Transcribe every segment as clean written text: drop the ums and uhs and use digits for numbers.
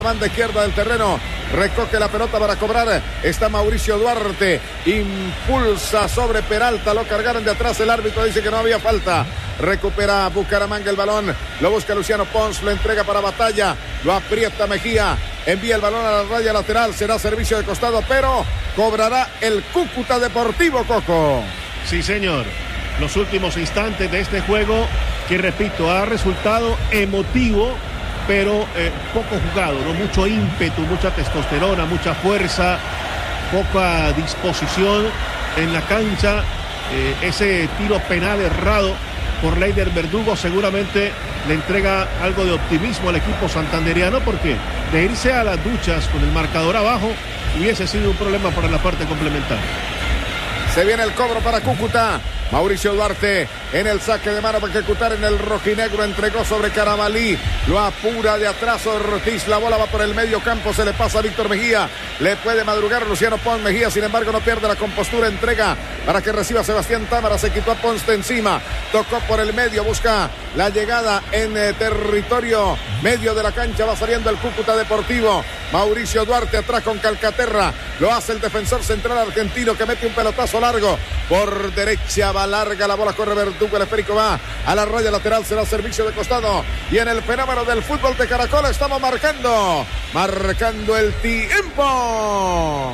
banda izquierda del terreno, recoge la pelota para cobrar, está Mauricio Duarte, impulsa sobre Peralta, lo cargaron de atrás, el árbitro dice que no había falta, recupera Bucaramanga el balón, lo busca Luciano Pons, lo entrega para Batalla, lo aprieta Mejía, envía el balón a la raya lateral, será servicio de costado, pero cobrará el Cúcuta Deportivo, Coco. Sí, señor, los últimos instantes de este juego, que repito, ha resultado emotivo, pero poco jugado, no mucho ímpetu, mucha testosterona, mucha fuerza, poca disposición en la cancha. Ese tiro penal errado por Leider Verdugo seguramente le entrega algo de optimismo al equipo santanderiano, porque de irse a las duchas con el marcador abajo hubiese sido un problema para la parte complementaria. Se viene el cobro para Cúcuta. Mauricio Duarte en el saque de mano para ejecutar en el rojinegro. Entregó sobre Carabalí. Lo apura de atrás Ortiz. La bola va por el medio campo. Se le pasa a Víctor Mejía. Le puede madrugar Luciano Pons. Mejía, sin embargo, no pierde la compostura. Entrega para que reciba Sebastián Támara. Se quitó a Pons de encima. Tocó por el medio. Busca la llegada en territorio medio de la cancha. Va saliendo el Cúcuta Deportivo. Mauricio Duarte atrás con Calcaterra. Lo hace el defensor central argentino, que mete un pelotazo largo por derecha. Va larga la bola, corre Verdugo, el esférico va a la raya lateral, será servicio de costado. Y en el fenómeno del fútbol de Caracol estamos marcando el tiempo.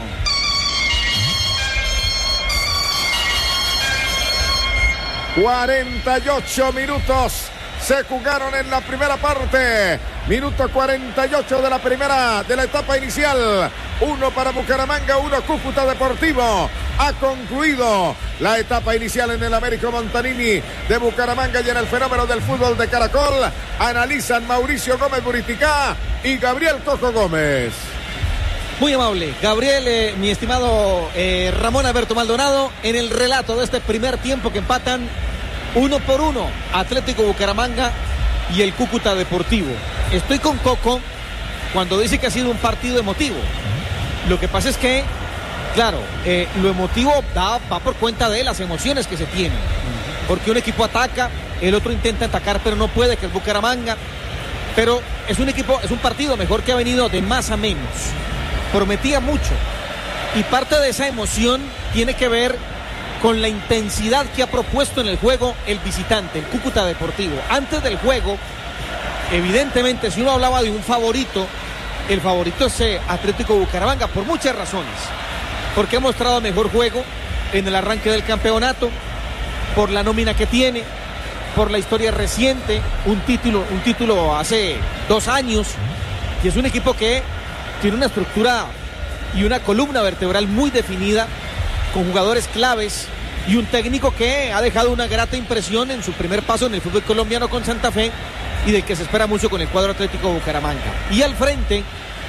...48 minutos se jugaron en la primera parte. Minuto 48 de la etapa inicial. 1 para Bucaramanga, 1 Cúcuta Deportivo. Ha concluido la etapa inicial en el Américo Montanini de Bucaramanga, y en el fenómeno del fútbol de Caracol analizan Mauricio Gómez Buriticá y Gabriel Coco Gómez. Muy amable, Gabriel, mi estimado Ramón Alberto Maldonado, en el relato de este primer tiempo que empatan 1-1, Atlético Bucaramanga y el Cúcuta Deportivo. Estoy con Coco cuando dice que ha sido un partido emotivo. Lo que pasa es que, claro, lo emotivo va por cuenta de las emociones que se tienen. Porque un equipo ataca, el otro intenta atacar, pero no puede, que es Bucaramanga. Pero es un partido mejor, que ha venido de más a menos. Prometía mucho. Y parte de esa emoción tiene que ver con la intensidad que ha propuesto en el juego el visitante, el Cúcuta Deportivo. Antes del juego, evidentemente, si uno hablaba de un favorito, el favorito es Atlético Bucaramanga, por muchas razones. Porque ha mostrado mejor juego en el arranque del campeonato, por la nómina que tiene, por la historia reciente, un título hace 2 años, y es un equipo que tiene una estructura y una columna vertebral muy definida, con jugadores claves y un técnico que ha dejado una grata impresión en su primer paso en el fútbol colombiano con Santa Fe, y del que se espera mucho con el cuadro Atlético Bucaramanga. Y al frente,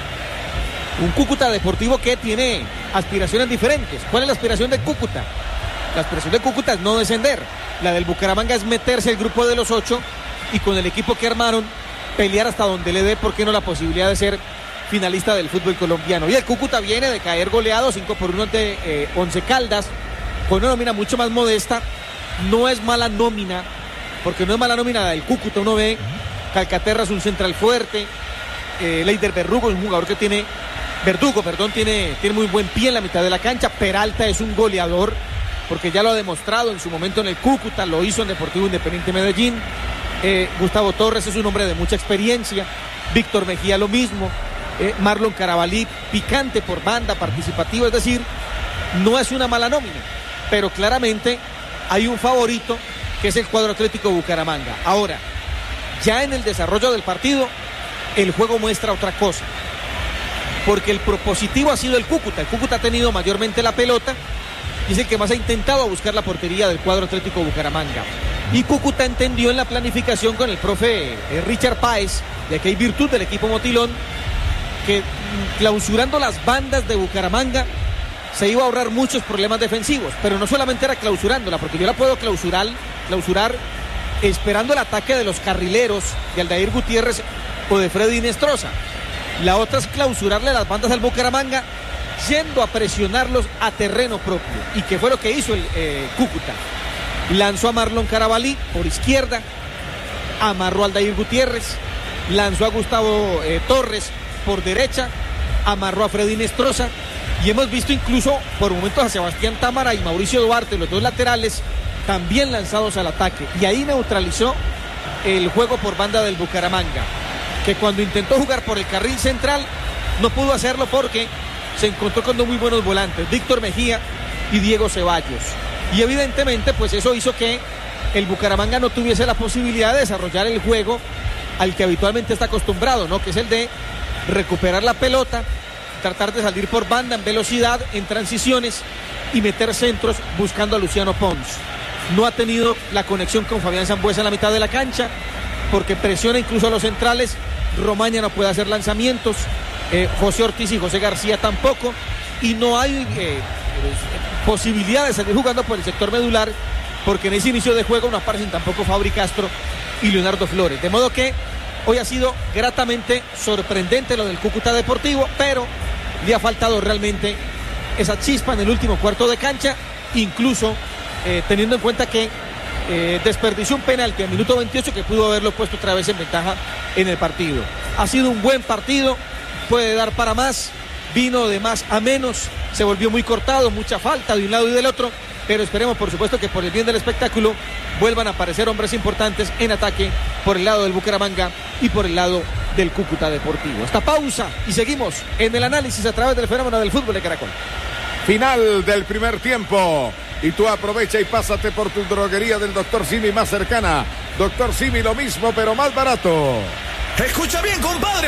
un Cúcuta Deportivo que tiene aspiraciones diferentes. ¿Cuál es la aspiración de Cúcuta? La aspiración de Cúcuta es no descender. La del Bucaramanga es meterse al grupo de los 8 y, con el equipo que armaron, pelear hasta donde le dé, ¿por qué no?, la posibilidad de ser finalista del fútbol colombiano. Y el Cúcuta viene de caer goleado 5-1 ante Once Caldas, con una nómina mucho más modesta. No es mala nómina, porque no es mala nómina del Cúcuta. Uno ve, Calcaterra es un central fuerte, Leider Verdugo es un jugador que tiene muy buen pie en la mitad de la cancha. Peralta es un goleador, porque ya lo ha demostrado en su momento en el Cúcuta, lo hizo en Deportivo Independiente Medellín. Gustavo Torres es un hombre de mucha experiencia, Víctor Mejía lo mismo. Marlon Carabalí, picante por banda, participativo, es decir, no es una mala nómina, pero claramente hay un favorito, que es el cuadro Atlético Bucaramanga. Ahora, ya en el desarrollo del partido, el juego muestra otra cosa, porque el propositivo ha sido el Cúcuta. El Cúcuta ha tenido mayormente la pelota y es el que más ha intentado buscar la portería del cuadro Atlético Bucaramanga. Y Cúcuta entendió en la planificación con el profe Richard Páez, de que hay virtud del equipo Motilón, que clausurando las bandas de Bucaramanga se iba a ahorrar muchos problemas defensivos. Pero no solamente era clausurándola, porque yo la puedo clausurar esperando el ataque de los carrileros, de Aldair Gutiérrez o de Freddy Nestroza. La otra es clausurarle las bandas al Bucaramanga yendo a presionarlos a terreno propio, y que fue lo que hizo el Cúcuta. Lanzó a Marlon Carabalí por izquierda, amarró a Aldair Gutiérrez, lanzó a Gustavo Torres por derecha, amarró a Freddy Nestroza y hemos visto incluso por momentos a Sebastián Támara y Mauricio Duarte, los dos laterales, también lanzados al ataque. Y ahí neutralizó el juego por banda del Bucaramanga, que cuando intentó jugar por el carril central no pudo hacerlo porque se encontró con dos muy buenos volantes, Víctor Mejía y Diego Ceballos. Y evidentemente pues eso hizo que el Bucaramanga no tuviese la posibilidad de desarrollar el juego al que habitualmente está acostumbrado, ¿no? Que es el de recuperar la pelota, tratar de salir por banda en velocidad, en transiciones y meter centros buscando a Luciano Pons. No ha tenido la conexión con Fabián Sambueza en la mitad de la cancha porque presiona incluso a los centrales. Romaña no puede hacer lanzamientos, José Ortiz y José García tampoco, y no hay posibilidad de salir jugando por el sector medular porque en ese inicio de juego no aparecen tampoco Fabri Castro y Leonardo Flores, de modo que hoy ha sido gratamente sorprendente lo del Cúcuta Deportivo, pero le ha faltado realmente esa chispa en el último cuarto de cancha, incluso teniendo en cuenta que desperdició un penalti al minuto 28 que pudo haberlo puesto otra vez en ventaja en el partido. Ha sido un buen partido, puede dar para más, vino de más a menos, se volvió muy cortado, mucha falta de un lado y del otro, pero esperemos por supuesto que por el bien del espectáculo vuelvan a aparecer hombres importantes en ataque por el lado del Bucaramanga y por el lado del Cúcuta Deportivo. Esta pausa y seguimos en el análisis a través del fenómeno del fútbol de Caracol. Final del primer tiempo. Y tú aprovecha y pásate por tu droguería del Dr. Simi más cercana. Dr. Simi, lo mismo, pero más barato. Escucha bien, compadre.